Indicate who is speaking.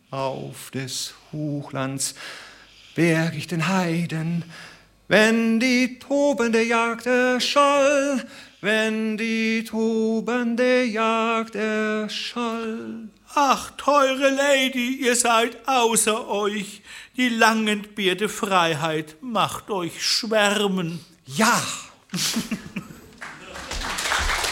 Speaker 1: auf des Hochlands bergichten Heiden, wenn die tobende Jagd erschall, wenn die tobende Jagd erschall.
Speaker 2: Ach, teure Lady, ihr seid außer euch, die lang entbehrte Freiheit macht euch schwärmen.
Speaker 1: Ja!